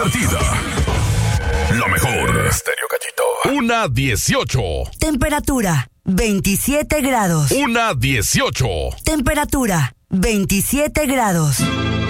divertida. La mejor. Estéreo Gallito. 1:18. Temperatura 27 grados. 1:18. Temperatura 27 grados.